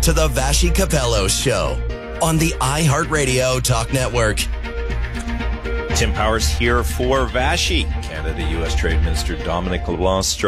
to the Vashi Capello Show on the iHeartRadio Talk Network. Tim Powers here for Vashi. Canada-U.S. Trade Minister Dominic LeBlanc